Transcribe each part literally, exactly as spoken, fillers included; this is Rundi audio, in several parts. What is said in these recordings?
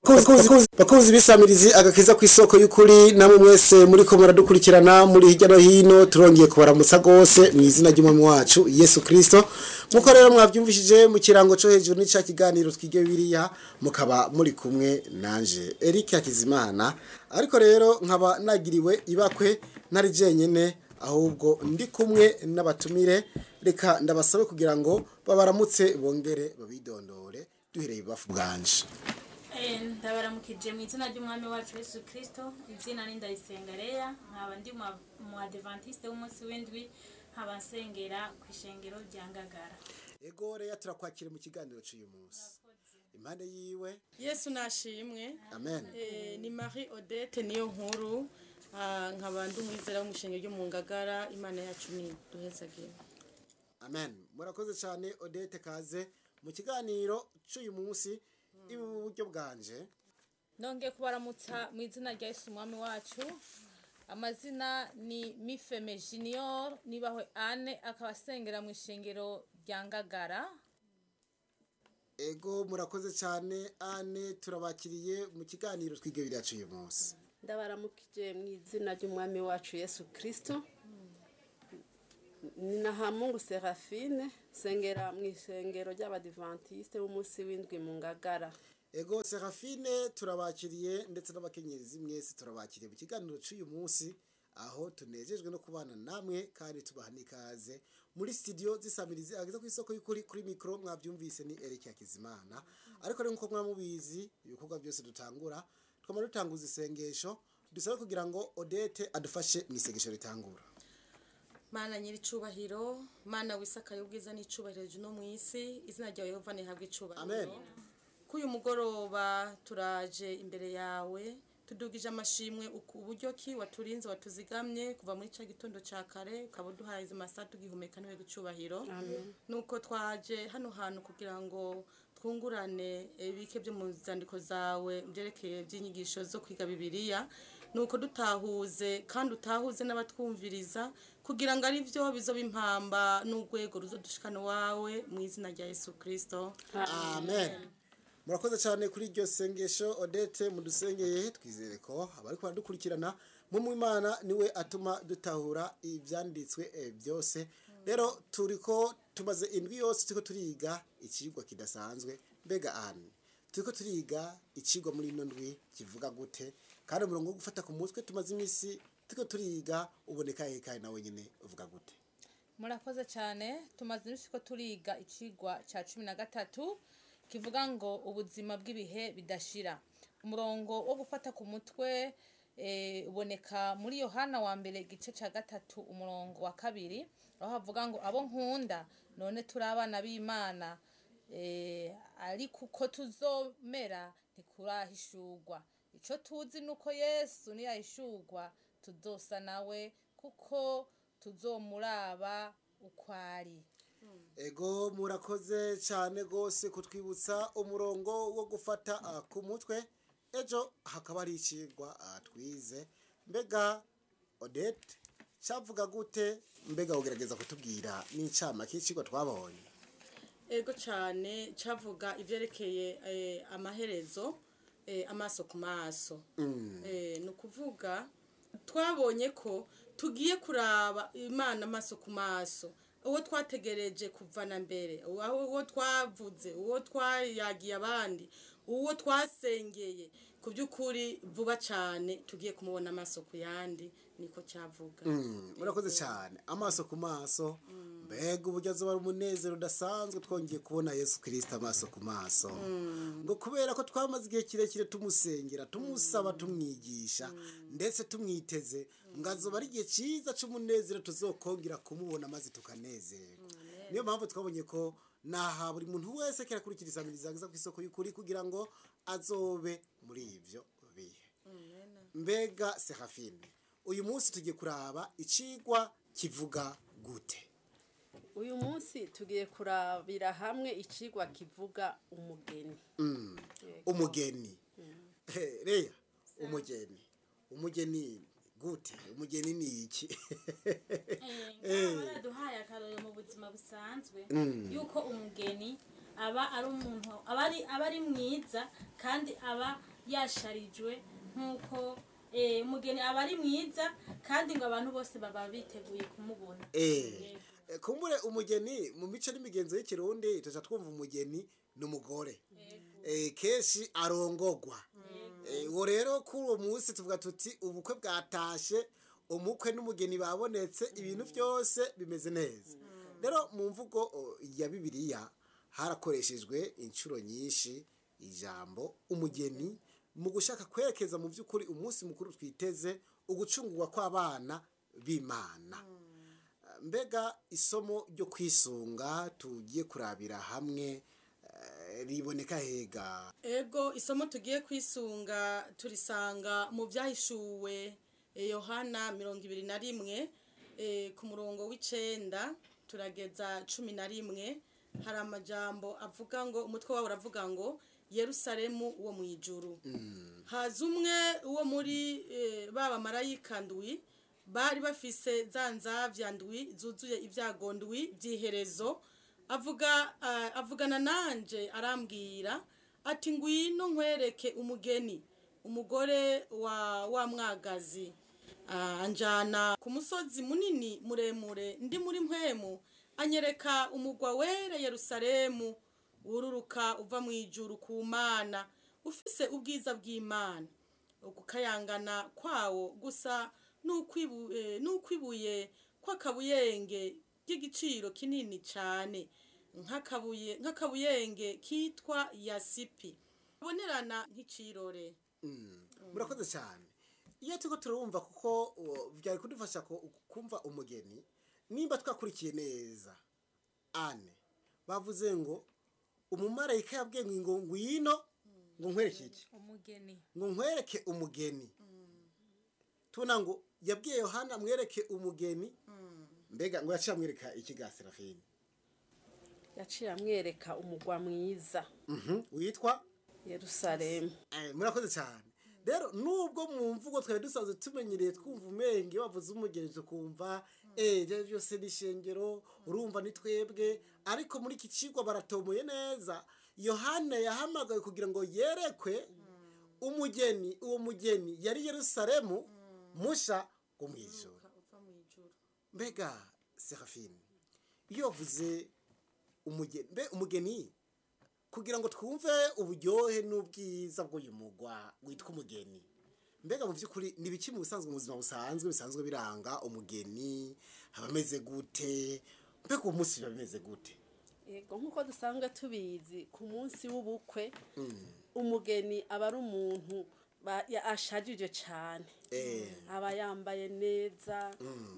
bakunzi bisamirizi agakiza ku isoko y'ukuri namwe mwese muri ko muradukurikirana muri hirya no hino turongeye kubaramutsa gose mu izina ry'umwami wacu Yesu Kristo. Muko rero mwavyumvishije mu kirango cyo hejuru n'icya kiganiro twige Bibiliya mukaba muri kumwe nanje Eric Hakizimana, ariko rero nkaba nagiriwe ibakwe ntari jenyene ahubwo ndi kumwe n'abatumire. Reka ndabasabe kugira ngo babaramutse bongere babidondore duhereye bafu bwanje. Ndabaramukije mu izina ry'umwami wacu Yesu Kristo, izina ni Ndayisenga Leya, nkaba ndi mu Adventiste w'umunsi w'indwi, nkaba nsengera ku ishengero rya Ngagara. Ego Leya turakwakira mu kiganiro cy'uyu munsi. Impande yiwe Yesu nashimwe. Amen. Eh, ni Marie Odette niyo nkuru, nkaba ndi umwizera w'umushengero ryo mu Ngagara. Imana yacu ni duhezagire. Amen. Murakoze cyane Odette, kaze mu kiganiro cy'uyu munsi. Ibi buryo bwanje nongeye kubaramutsa mu izina rya Yesu umwami wacu. Amazina ni Mifeme Junior Nibahwe Anne, akaba asengera mu ishengero rya Ngagara. Ego murakoze cyane Anne, turabakiriye mu kiganiro twige Bibiliya cy'uyu munsi. Ndabaramukije mu izina ry'umwami wacu Yesu Kristo. Nina Hamungu Serafine, sengera mu ishengero ry'Abadventiste w'umunsi w'indwi mu Ngagara. Ego Serafine turabakiriye ndetse n'abakenyezi mwese turabakiriye mu kiganiro cy'uyu munsi, aho tunejejwe no kubana namwe kandi tubaha n'ikaze muri studio zisamirizi ageza ku isoko y'ukuri. Kuri micro mwabyumvise ni Eric Hakizimana, ariko rero nko mwamubizi ibikorwa byose dutangura twama dutanguza isengesho, dusabe kugira ngo Odette adufashe mu isengesho ritangura. Mana nyiri cubahiro, Mana wisakaye ubwiza n'icubahiro no mu isi, izina ryawe Yehova nihabwe icubahiro. Amen. Kuyu mugoroba turaje imbere yawe tudugije amashimwe uburyo ki waturinze watuzigamye kuva muri ca gitondo ca kare, ukaba duhaye izimasa tugihumeka niwe gucubahiro. Nuko twaje hano hantu kugira ngo twungurane ibike byo mu zandiko zawe byerekeye by'inyigisho zo kwiga Bibiliya. Nuko dutahuze kandi utahuze n'abatwumviriza kugira ngo ari byo bizoba impamba n'urwego ruzodushikana wawe mu izina rya Yesu Kristo. Amen. Murakoze cyane kuri iryo sengesho Odette, mudusengeye twizere ko abari kwadukurikirana mu Imana niwe atuma dutahura ibyanditswe byose. Rero turiko tumaze indwi yose turiko turiga ikigwa kidasanzwe. Mbega Anne, turiko turiga ikigwa muri ino ndwi kivuga gute? Kandi umurongo wo gufata ku mutwe tumaze imisi turiko turiga uboneka hekaye nawe nyine uvuga gute? Murakoze cyane. Tumaze imisi ko turiga ikigwa ca cumi na gatatu kivuga ngo ubuzima bw'ibihe bidashira. Umurongo wo gufata ku mutwe e, uboneka muri Yohana wa mbere igice ca gatatu umurongo wa kabiri, aho havuga ngo abo nkunda none turi abana b'Imana, e, ariko uko tuzomera ntikurahishurwa. Ico tuzi nuko Yesu niyahishurwa tuzosa nawe kuko tuzomuraba ukwari. Ego murakoze cyane gose kutwibutsa umurongo wo gufata uh, ku mutwe. Ejo hakaba ari ikigwa uh, twize. Mbega Odette cyavuga gute? Mbega ugerageza kutubwira n'incama k'ikigwa twabonye? Ego cyane cyavuga ivyerekeye eh, amaherezo eh, amaso ku maso. Mm. Eh, no kuvuga twabonye ko tugiye kuraba Imana amaso ku maso, uwo twategereje kuvana mbere, uwo twavuze, uwo twayagiye abandi, uwo twasengeye, ku by'ukuri vuba cyane tugiye kumubona amaso ku yandi. Niko cyavuga. Murakoze cyane. Amaso ku maso, mbega uburyo azoba umunezero udasanzwe twongeye kubona Yesu Kristo amaso ku maso. Ngo kubera ko twamaze igihe kirekire tumusengera, tumusaba, tumwigisha ndetse tumwiteze, ngazoba ari igihe cyiza cy'umunezero tuzokongera kumubona maze tukanezerwa. Niyo mpamvu twabonye ko naha buri muntu wese kirakurikira isamiriza ageza ku isoko y'ukuri kugira ngo azobe muri ivyo bihe. Mbega Serafine, uyu munsi tugiye kuraba ikigwa kivuga gute? Uyu munsi tugiye kurabira hamwe ikigwa kivuga umugeni. Mm. Umugeni. Mm. Leya, umugeni. Umugeni gute? Umugeni ni iki? Eh, baraduhaye akarorero mu buzima busanzwe yuko umugeni aba ari umuntu aba ari aba ari mwiza kandi aba yasharijwe nk'uko eh, umugeni aba ari mwiza kandi ngo abantu bose baba biteguye kumubona. eh kumbure umugeni mu mico n'imigenzo y'ikirundi tuja twumva umugeni n'umugore eh keshi arongogwa eh wo rero kuri uwo munsi tuvuga tuti ubukwe bwatashe umukwe n'umugeni babonetse ibintu byose bimeze neza. Rero mu mvugo ya Bibiliya harakoreshejwe inshuro nyinshi ijambo umugeni mu gushaka kwerekeza mu by'ukuri umunsi mukuru twiteze ugucungurwa kw'abana b'Imana. Mbega isomo ryo kwisunga tugiye kurabira hamwe riboneka hega? Ego isomo tugiye kwisunga turisanga mu byahishuwe Yohana mirongo ibiri na rimwe e, ku murongo w'icenda turageza cumi na rimwe. Hari amajambo avuga ngo umutwe wawe uravuga ngo Yerusalemu uwo mu ijuru. mm. Haza umwe uwo muri e, baba marayika ndwi bari bafise za nzavya ndwi zuzuye ibyago ndwi by'iherezo, avuga uh, avugana nanje arambwira ati ngwino nkwereke umugeni umugore wa wa mwagazi. Uh, anjana ku musozi munini muremure ndi muri mpwemu, anyereka umugwa wera Yerusalemu ururuka uva mu ijuru ku Mana, ufise ubwiza bw'Imana. Ukukayangana kwawo gusa n'ukwibuye n'ukwibuye kw'akabuyenge ry'igiciro kinini cyane, nk'akabuye nk'akabuyenge kitwa yasipi bonerana nk'icirore. Murakoze cyane. Iyo tuko turumva kuko byari kudufasha kumva umugeni nimba twakurikiye neza. Ane bavuze ngo umumarayika yabwiye ngo ngwino ngo nkwereke iki umugeni ngo nkwereke umugeni. Tuna ngo yabwiye Yohana mwereke umugeni. Mbega ngo yaciye amwereka iki ga Serafine? yaciye amwereka umugwa mwiza Mhm witwa Yerusalemu. Eh murakoze cyane. Rero nubwo mu mvugo twari dusanzwe tumenyereye twumva umenge bavuze umugeni tukumva eh je byose nishengero urumva ni twebwe, ariko muri iki cigwa baratomoye neza. Yohana yahamagaye kugira ngo yerekwe umugeni, uwo mugeni yari Yerusalemu musha go mwijuru. Mbega Serafine iyo vuze umugeni mbe umugeni kugira ngo twumve uburyohe n'ubwiza bw'uyu mugwa witwa umugeni, mbega mu by'ukuri ni biki mu busanzwe mu buzima busanzwe bisanzwe biranga umugeni? Abameze gute? Mbega uwo munsi bameze gute? Yego nkuko dusanzwe tubizi ku munsi w'ubukwe umugeni aba ari umuntu ashajije cyane, aba yambaye neza,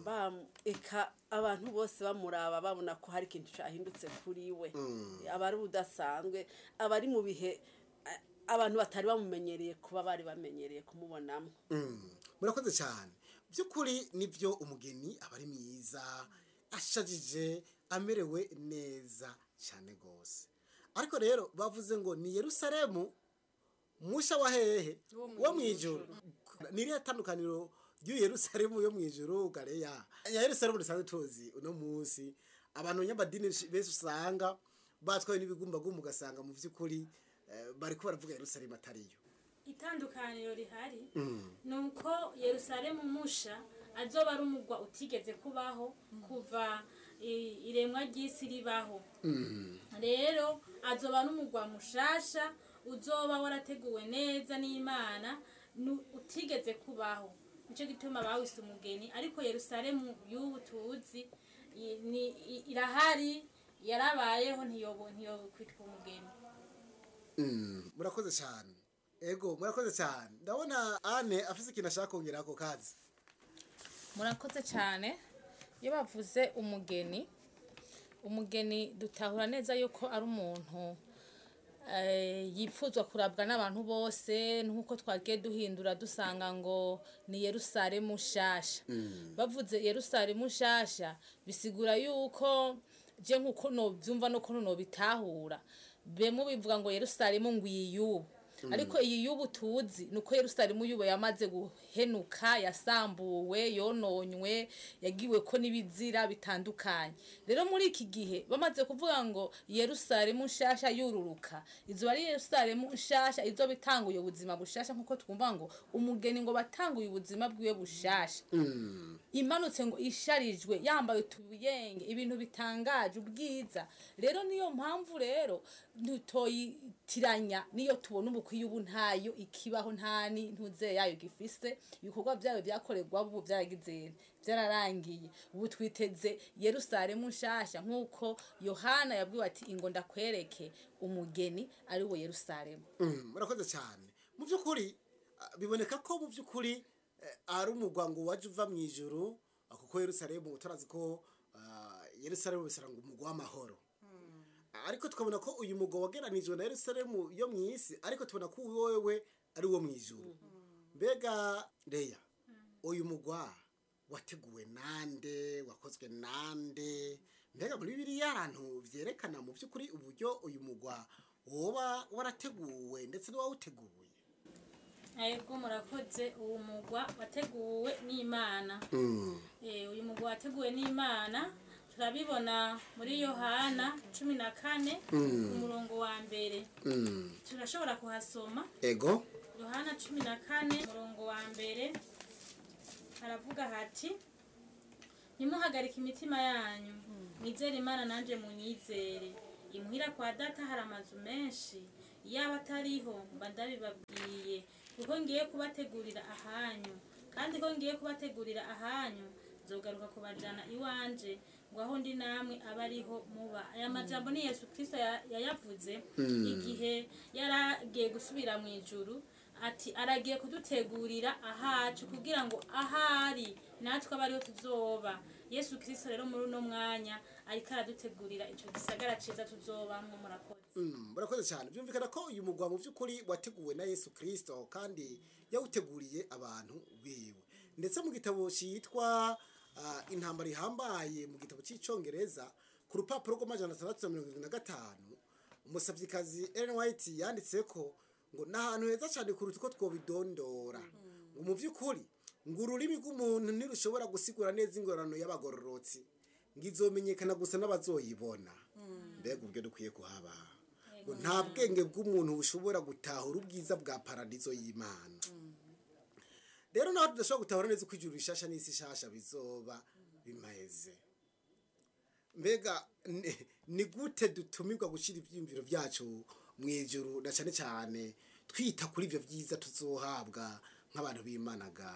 eka abantu bose bamuraba babona ko hari ikintu cyahindutse kuri we. Aba ari udasanzwe, aba ari mu bihe abantu batari bamumenyereye kuba bari bamenyereye kumubonamo. Murakoze cyane. By'ukuri nibyo umugeni aba ari mwiza, ashajije, amerewe neza cyane gose. Ariko rero bavuze ngo ni Yerusalemu musha wa hehe wo mwijuru. Niriya tandukaniro y'u Yerusalemu yo mwijuru Galeya ya Yerusalemu dusanzwe tuzi uno munsi abantu nyabadini bese usanga batwaye n'ibigumba gumu gasanga mu vy'ukuri bari ko baravuga Yerusalemu atariyo. Itandukaniro rihari nuko Yerusalemu musha azoba ari umugwa utigeze kubaho kuva iremwa ry'isi ribaho. Rero azoba n'umugwa mushasha uzoba warateguwe neza n'Imana utigeze kubaho. Nico gituma bawise umugeni, ariko Yerusalemu y'ubu tuzi ni irahari yarabayeho ntiyobo ntiyo kwitwa umugeni. Mm murakoze cyane. Ego murakoze cyane. Ndabona Ane afise ikintu ashaka kongera ko kazi. Murakoze cyane. Iyo bavuze umugeni, umugeni dutahura neza yuko ari umuntu yipfuzwa kurabwa n'abantu bose, nkuko twagiye duhindura dusanga ngo ni Yerusalemu shasha. Bavuze Yerusalemu shasha bisigura yuko je nkuko no byumva no kono no bitahura bemwe bivuga ngo Yerusalemu ngwiyubu, ariko iyi y'ubu tuzi ni uko Yerusalemu yubo yamaze guhenuka yasambuwe yononywe yagiwe ko n'ibizira bitandukanye. Rero muri iki gihe bamaze kuvuga ngo Yerusalemu nshasha yururuka, izo ari Yerusalemu nshasha izo bitanguye ubuzima bushasha, nkuko twumva ngo umugeni ngo batanguye ubuzima bwiwe bushasha. mm. Imanutse ngo isharijwe yambaye tubuyenge ibintu bitangaje ubwiza. Rero niyo mpamvu rero ntutoyitiranya niyo tubona ubukwiye ubu ntayo ikibaho ntani ntuze yayo gifise, ibikorwa byawe byakorerwa ubu byaragize byararangiye. Ubu twiteze Yerusalemu nshasha nkuko Yohana yabwiwe ati ingo ndakwereke umugeni ari wo Yerusalemu. mm. Murakoze cyane. Mu by'ukuri biboneka ko mu by'ukuri ari umugwa ngo waje uva mu ijuru, kuko Yerusalemu turazi ko uh, Yerusalemu bisaranga umugwa w'amahoro. mm. Ariko tukabona ko uyu mugwa wageranijwe na Yerusalemu yo mu isi, ariko tubona ko wewe ari wo mu ijuru. mm. Mbega Leya, mm. uyu mugwa wateguwe nande, wakozwe nande? Mbega muri Bibiliya ahantu vyerekana mu by'ukuri uburyo uyu mugwa woba warateguwe ndetse n'uwawuteguye? Ego murakoze. Uwo mugwa wateguwe n'Imana. mm. Eh uyu mugwa wateguwe n'Imana turabibona muri Yohana cumi na kane mm. ku murongo wa mbere. mm. Turashobora kuhasoma. Ego Yohana cumi na kane murongo wa mbere haravuga hati nimuhagarika imitima yanyu, mwizere Imana nanje munyizere. Imuhira kwa data hari amazu menshi, yaba atariho mba ndabibabwiye, kuko ngiye kubategurira ahanyu. Kandi ko ngiye kubategurira ahanyu nzogaruka kubajana iwanje, ngo aho ndi namwe abariho muba. Aya majambo ni Yesu Kristo yayavuze igihe yaragiye gusubira mu ijuru, ati aragiye kudutegurira ahacu kugira ngo ahari natwe abariho tuzoba. Yesu Kristo rero muri uno mwanya ariko aradutegurira ico gisagara ciza tuzobamwe. Murakoze. mm. Murakoze cyane. Byumvikana ko uyu mugwa mu by'ukuri wateguwe na Yesu Kristo kandi yawuteguriye abantu biwe. Ndetse mu gitabo cyitwa uh, intambara ihambaye, mu gitabo cy'icongereza ku rupapuro rw'amajana atandatu na mirongo irindwi na gatanu, umusavyikazi Ellen White yanditse ko ngo nahantu heza cyane kuruta uko twobidondora. ngo mu by'ukuri ngo ururimi rw'umuntu ntirushobora gusigura neza ingorano y'abagororotsi, ngo izomenyekana gusa n'abazoyibona. Mbega ubwo dukwiye kuhaba, ngo nta bwenge bw'umuntu bushobora gutahura ubwiza bwa paradizo y'Imana. Rero naho tudashobora gutahura neza uko ijuru rishasha n'isi shasha bizoba bimeze. Mbega ni gute dutumirwa gushira ibyimviro byacu mu ijuru, na cyane cyane twita kuri ibyo byiza tuzohabwa nk'abantu b'Imanaga?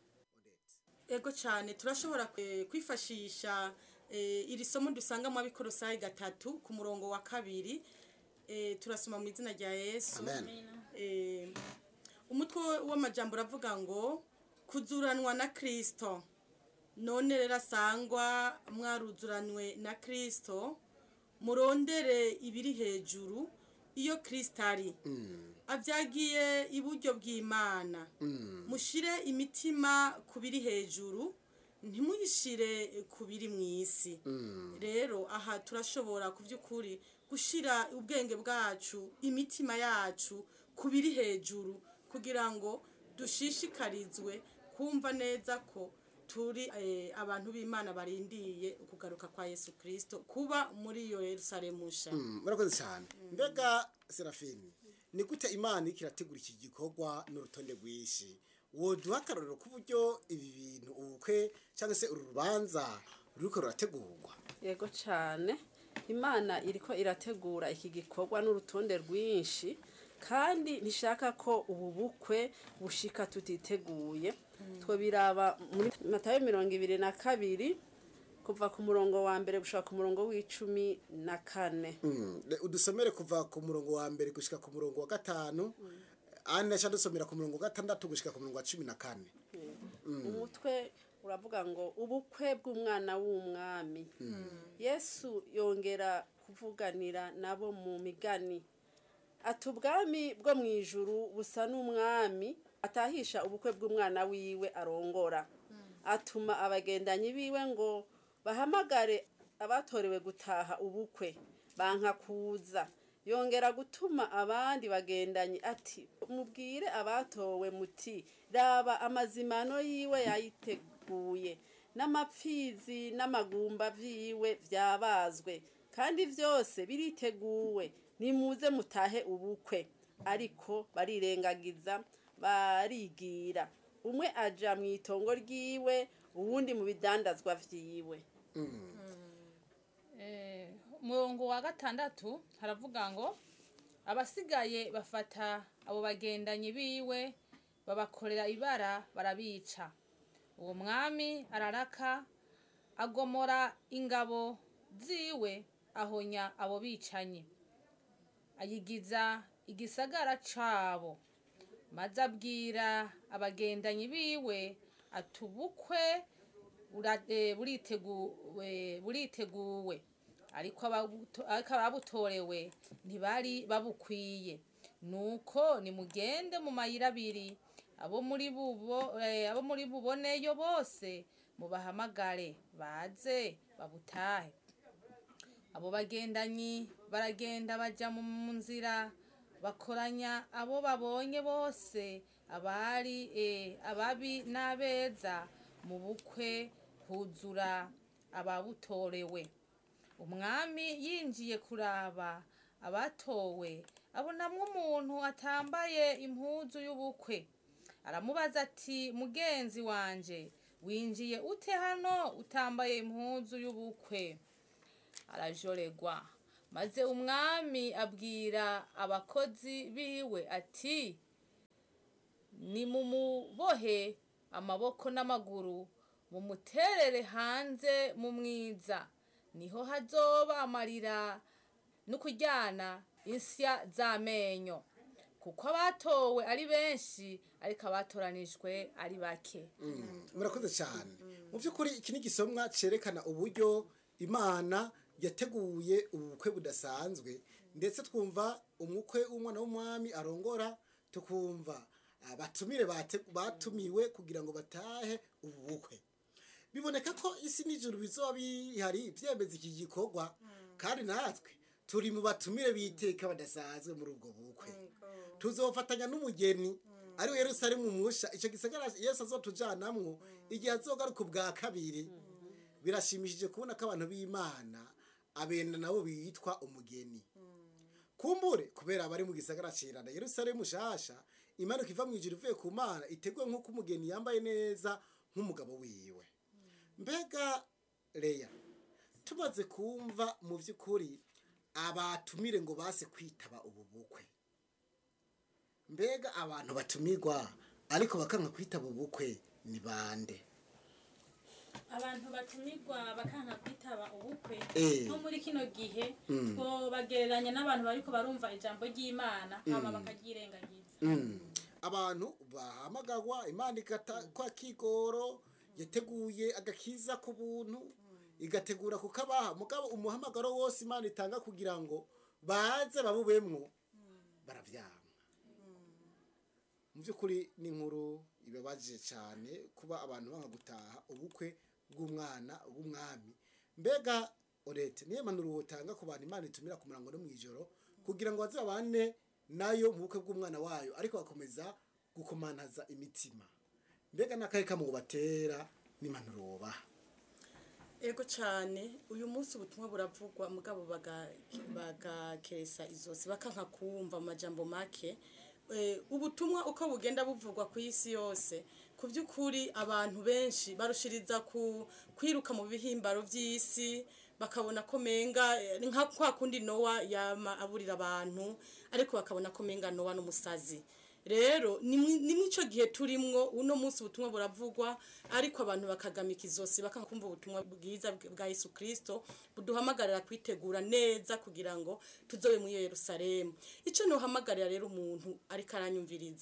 Ego cyane turashobora kwifashisha iri somo dusanga mu Abikolosayi gatatu ku murongo wa kabiri. Turasoma mu izina rya Yesu. Amen. Umutwe w'amajambo uravuga ngo kuzuranwa na Kristo. None rero asangwa mwaruzuranwe na Kristo, murondere ibiri hejuru iyo Kristo ari. Mm. Avyagiye iburyo bw'Imana. Mm. Mushire imitima kubiri hejuru, ntimuyishire kubiri mw'isi. Mm. Rero aha turashobora kuvyukuri gushira ubwenge bwacu, imitima yacu kubiri hejuru, kugira ngo dushishikarizwe kumva neza ko turi eh, abantu b'Imana barindiye ukugaruka kwa Yesu Kristo, kuba muri iyo Yerusalemu nsha. Mm, murakoze cyane. Mm. Mbega Serafini, ni gute Imana ikirategura iki gikorwa n'urutonde rw'ishi? Woduha akarorero k'uburyo ibi bintu ubukwe cyangwa se urubanza ruriko rurategurwa? Yego cyane. Imana iriko irategura iki gikorwa n'urutonde rwinshi, kandi nishaka ko ubu bukwe bushika tutiteguye. Mm. Two biraba muri Matayo mirongo ibiri na kabiri kuva ku murongo wa mbere gushika ku murongo w'icumi na kane. Mm. Udusomere kuva ku murongo wa mbere gushika ku murongo wa gatanu. Mm. Ane cyadusomera ku murongo wa gatandatu gushika ku murongo wa cumi na kane. Mm. Mm. Umutwe uravuga ngo ubukwe bw'umwana w'umwami. Mm. Yesu yongera kuvuganira nabo mu migani. Ati ubwami bwo mu ijuru busa n'umwami atahisha ubukwe bw'umwana wiwe arongora. Mm. Atuma abagendanyi biwe ngo bahamagare abatorewe gutaha ubukwe, banka kuza. yongera gutuma abandi bagendanye ati mubwire abatowe muti raba amazimano yiwe yayiteguye n'amapfizi n'amagumba vyiwe vyabazwe kandi vyose biriteguwe nimuze mutahe ubukwe ariko barirengagiza barigira umwe aja mu itongo ryiwe uwundi mu bidandazwa vyiwe. umurongo wa gatandatu haravuga ngo abasigaye bafata abo bagendanyi biwe babakorera ibara barabica. Uwo mwami araraka agomora ingabo ziwe ahonya abo bicanyi ayigiza igisagara cabo maze abwira abagendanyi biwe atubukwe buriteguwe buriteguwe ariko ababutorewe ntibari babukwiye nuko nimugende mu mayira abiri abo muri bubo abo muri buboneyo bose mubahamagare baze babutahe. Abo bagendanyi baragenda baja mu nzira bakoranya abo babonye bose abari ababi n'abeza mu bukwe huzura ababutorewe. Umwami yinjiye kuraba abatowe abonamwo umuntu atambaye impuzu y'ubukwe aramubaza ati mugenzi wanje winjiye ute hano utambaye impuzu y'ubukwe? Arajoregwa maze umwami abwira abakozi biwe ati nimumubohe amaboko n'amaguru mumuterere hanze mu mwiza niho hazoba amarira n'ukujyana insya z'amenyo kuko abatowe ari benshi ariko abatoranijwe ari bake. murakoze cyane. mu by'ukuri iki ni igisomwa cyerekana uburyo Imana yateguye ubukwe budasanzwe ndetse twumva umukwe w'umwana w'umwami arongora tukumva abatumire batumiwe kugira ngo batahe ubu bukwe. Biboneka ko isi n'ijuru bizoba bihari byemeza iki gikorwa kandi natwe turi mu batumire biteka badasanzwe muri ubwo bukwe. Tuzofatanya n'umugeni ari we Yerusalemu musha icyo gisagara Yesu azotujanamwo igihe azogaruka ubwa kabiri. Birashimishije kubona ko abantu b'Imana abenda nabo bitwa umugeni. Kumbure kubera bari mu gisagara cirana Yerusalemu shasha Imana kiva mu ijuru ivuye ku Mana iteguye nk'uko umugeni yambaye neza nk'umugabo wiwe. Mbega Leya tumaze kumva mu by'ukuri abatumire ngo base kwitaba ubu bukwe. Mbega abantu batumirwa ariko bakanka kwitaba ubukwe ni bande? Abantu batumirwa bakanka kwitaba ubukwe nko muri kino gihe two bagereranya n'abantu bariko barumva ijambo ry'Imana hama bakagyirengagiza. Abantu bahamagagwa Imana ikata kwa kigoro yateguye agakiza ku buntu igategura kukabaha mugabo umuhamagaro wose Imana itanga kugira ngo baze babubemwo baravyanga. Mu by'ukuri ni inkuru ibabaje cyane kuba abantu banga gutaha ubukwe bw'umwana w'umwami. Mbega orete niye manuru wotanga ku bantu Imana itumira ku murango no mwijoro kugira ngo baze babane nayo mu bukwe bw'umwana wayo ariko bakomeza gukomanaza imitima. Mbega nakaye kamu batera ni manuru woba? Ego cyane uyu munsi ubutumwa buravugwa mugabo baga bagakesa izosi bakanka kumva amajambo make. Ubutumwa uko bugenda buvugwa ku isi yose ku by'ukuri abantu benshi barushiriza ku kwiruka mu bihimbaro by'isi bakabona ko menga nka kwa kundi Nowa yama aburira abantu ariko bakabona ko menga Nowa n'umusazi. Rero ni mwico gihe turimwo uno munsi ubutumwa buravugwa ariko abantu bakagamika izosi bakankumva ubutumwa bwiza bwa Yesu Kristo buduhamagarira kwitegura neza kugira ngo tuzobe mu Yerusalemu. Ico no hamagarira rero umuntu ariko aranyumviriza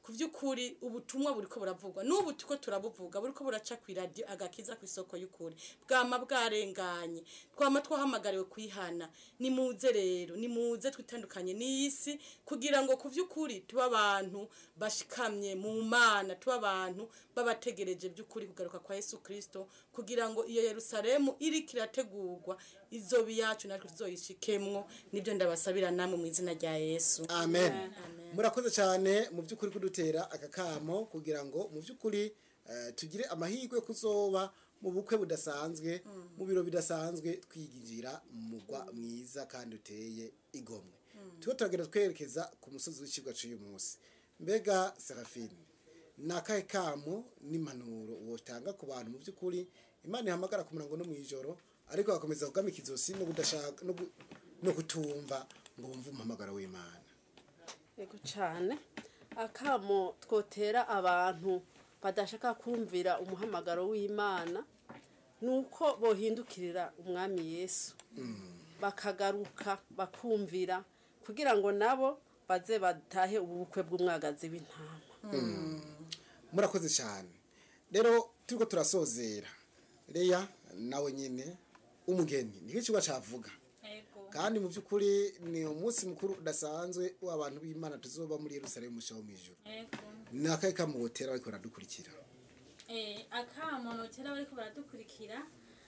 ku by'ukuri ubutumwa buriko buravugwa n'ubu tuko turabuvuga buriko buraca ku radio agakiza ku isoko y'ukuri bwama bwarenganye twama twahamagariwe kwihana nimuze rero nimuze twitandukanye n'isi kugira ngo ku by'ukuri tuba abantu bashikamye mu mana tuba abantu babategereje by'ukuri kugaruka kwa Yesu Kristo kugira ngo iyo Yerusalemu iri kirategurwa izobi yacu natwe tuzoyishikemwo nibyo ndabasabira namwe mu izina rya Yesu amen, amen. Murakoze cyane mu by'ukuri kudutera akakamo kugira ngo mu by'ukuri uh, tugire amahirwe kuzoba mu bukwe budasanzwe mm. mu biro bidasanzwe twiginjira mugwa mwiza kandi uteye igomwe mm. tuko turagenda twerekeza ku musozi w'icigwa cy'uyu munsi mbega Serafine nakahe kamo n'impanuro wotanga ku bantu mu by'ukuri Imana ihamagara ku murango no mu ijoro ariko bakomeza kugamika izosi no kudashaka no, no kutumva ngo bumve umuhamagaro w'Imana. Yego cyane akamo twotera abantu badashaka kumvira umuhamagaro w'Imana nuko bohindukirira umwami Yesu mm. bakagaruka bakumvira kugira ngo nabo baze batahe ubukwe bw'umwagazi w'intama. Mm. Murakoze cyane rero turiko turasozera Leya nawe nyine umugeni niko kiba cavuga kandi mu by'ukuri ni umunsi mukuru udasanzwe w'abantu b'Imana tuzoba muri Yerusalemu mushaho mu ijuru nakaye kamubotera ariko baradukurikira eh akamonotera bariko baradukurikira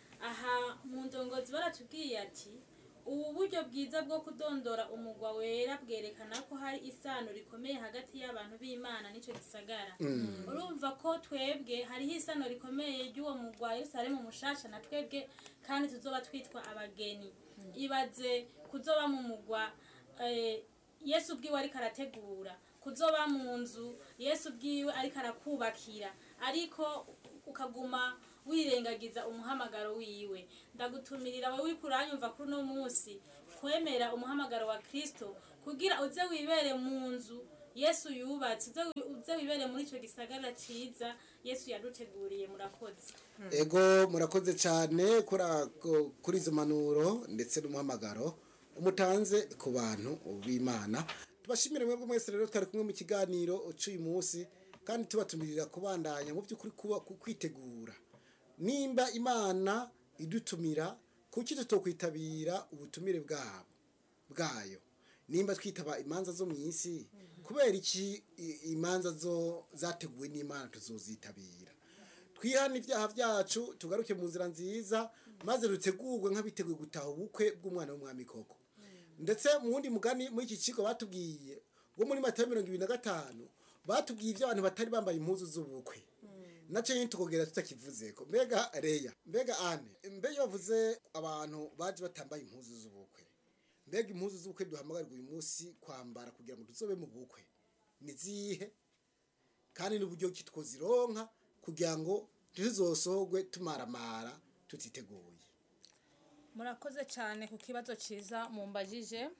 aha mu ndongozi baratubwiye ati ubu buryo bwiza bwo kudondora umugwa wera bwerekana ko hari isano rikomeye hagati y'abantu b'Imana n'ico gisagara mm. urumva ko twebwe hariho isano rikomeye ry'uwo mugwa Yerusalemu mushasha na twebwe kandi tuzoba twitwa abageni mm. ibaze kuzoba mu mugwa eh, Yesu bwiwe ari karategura kuzoba mu nzu Yesu bwiwe ari karakubakira ariko ukaguma wirengagiza umuhamagaro wiwe ndagutumirira wewe kuranyumva kuri no munsi kwemera umuhamagaro wa Kristo kugira uze wibere mu nzu Yesu yubatse uze wibere muri ico gisagara ciza Yesu yaduteguriye murakoze ego murakoze cyane kuri izo manuro ndetse n'umuhamagaro umutanze ku bantu b'Imana tubashimire mwebwe mwese rero twari kumwe mu kiganiro cy'uyu munsi kandi tubatumirira kubandanya mu by'ukuri kuba kwitegura nimba Imana idutumira kuki tutokwitabira ubutumire bwabo bwayo nimba twitaba imanza zo mu isi kubera iki imanza zo zateguwe n'Imana tuzozitabira twihana ibyaha byacu tugaruke mu nzira nziza maze rutegurwe nk'abiteguye gutaha ubukwe bw'umwana w'umwami koko ndetse mu wundi mugani muri iki kigo batubwiye wo muri Matayo mirongo ibiri na gatanu batubwiye ibyo abantu batari bambaye impuzu z'ubukwe naco yintugogera tutakivuzeko mbega Leya mbega Anne mbega bavuze abantu baje batambaye impuzu z'ubukwe mbega impuzu z'ubukwe duhamagarirwa uyu munsi kwambara kugira ngo tuzobe mu bukwe nizihe kandi n'uburyo kitwozironka kugira ngo tuzosohogwe tumaramara tutiteguye. Murakoze cyane ku kibazo ciza mumbajije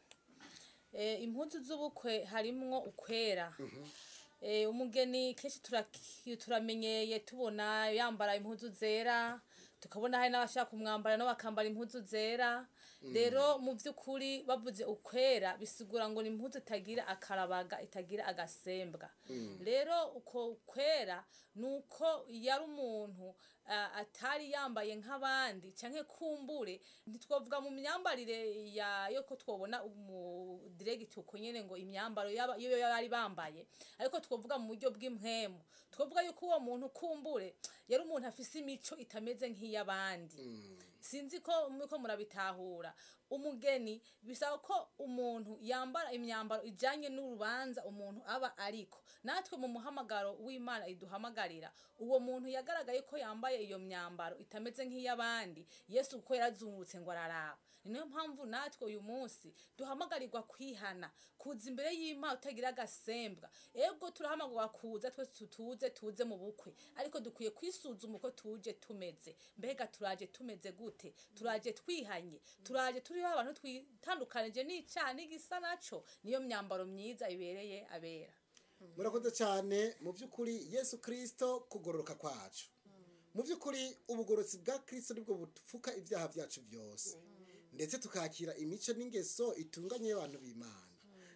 eh impuzu z'ubukwe harimwo ukwera mm -hmm. Eh umugeni keshi turamenyeye tubona yambara impuzu zera tukabona hari n'abashaka kumwambara no bakambara impuzu zera rero mu by'ukuri bavuze ukwera bisigura ngo ni impuzu itagira akarabaga itagira agasembwa rero uko kwera nuko yari umuntu uh, atari yambaye nk'abandi canke kumbure ntitwovuga mu myambarire ya yo ko twobona mu direct uko nyene ngo imyambaro yo yari bambaye ariko twovuga mu buryo bw'impwemu twovuga yuko uwo muntu kumbure yari umuntu afise imico itameze nk'iyabandi mm. sinzi ko muko murabitahura umugeni bisaba ko umuntu yambara imyambaro ijanye n'urubanza umuntu aba ariko natwe mu muhamagaro w'Imana iduhamagarira uwo muntu yagaragaye ko yambaye iyo myambaro itameze nk'iyabandi Yesu ko yarazungutse ngo araraba niyo mpamvu natwe uyu munsi duhamagarirwa kwihana kuza imbere y'Imana utagira agasembwa ego turahamagwa kuza twese tutuze tuze mu bukwe ariko dukwiye kwisuzuma uko tuje tumeze mbega turaje tumeze gute turaje twihanye turaje turi abantu twitandukanije n'icyaha n'igisa naco niyo myambaro myiza ibereye abera. Murakoze cyane mu by'ukuri Yesu Kristo kugororoka kwacu mu by'ukuri ubugorotsi bwa Kristo nibwo butupfuka ibyaha byacu byose ndetse tukakira imico n'ingeso itunganye y'abantu b'Imana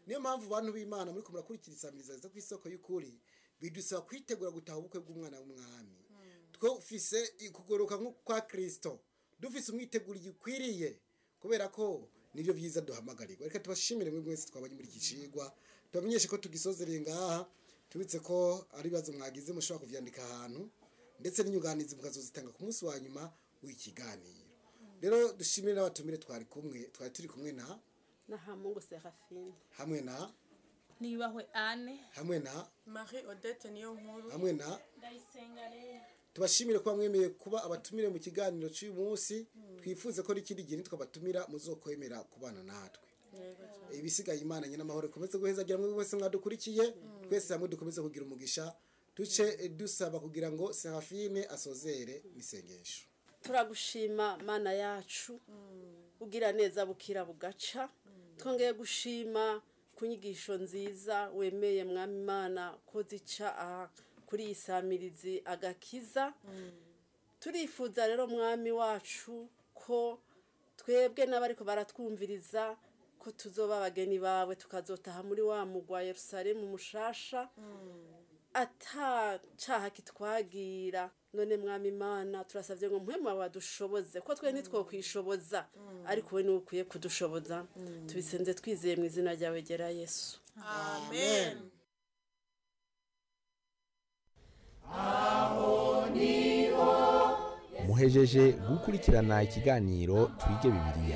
niyo mpamvu abantu b'Imana muri kumurakurikira isamiriza zo kw'isoko y'ukuri bidusaba kwitegura gutaha ubukwe bw'umwana w'umwami twofise ikugoroka nko kwa Kristo dufise umwiteguro gikwiriye kubera ko nivyo vyiza duhamagarirwa reka tubashimire mwe mwese twabanye muri kicigwa tubamenyeshe ko tugisozereye ngaha tubitse ko ari bibazo mwagize mushobora kuvyandika ahantu ndetse n'inyuganizi mukazozitanga ku munsi wa nyuma w'ikiganiro rero dushimire n'abatumire twari kumwe twari turi kumwe na na Hamungu Serafine hamwe na Niyubahwe Anne hamwe na Marie Odette niyo nkuru hamwe na Ndayisenga Lea. tubashimire kuba mwemeye kuba abatumire mu kiganiro cy'uyu munsi twifuze ko n'ikindi gihe twabatumira muzokwemera kubana natwe ibisigaye Imana nyina amahoro ikomeze guhezagira mwe bose mwadukurikiye twese hamwe dukomeze kugira umugisha tuce dusaba kugira ngo Serafine asozere n'isengesho. turagushima mana yacu ugira neza bukira bugaca twongeye gushima kunyigisho nziza wemeye mwami Imana ko zica aha kuri isamirizi agakiza turifuza rero mwami wacu ko twebwe n'abariko baratwumviriza ko tuzoba abageni bawe tukazotaha muri wa mugwa Yerusalemu mushasha ata caha kitwagira none mwami Imana turasavye ngo mpwemu wawe dushoboze ko twe nitwo kwishoboza ariko we ni ukwiye kudushoboza tubisenze twizeye mu izina ryawe gera Yesu amen muhejeje gukurikirana ikiganiro twige bibiliya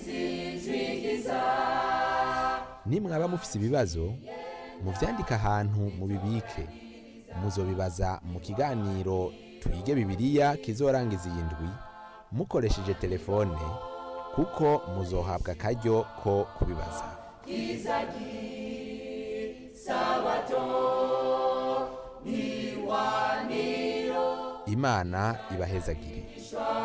nimwaba mufise ibibazo muvyandika ahantu mubibike muzobibaza mu kiganiro twige bibiliya kizorangiza iyi ndwi mukoresheje telefone kuko muzohabwa akaryo ko kubibaza Imana ibahezagire.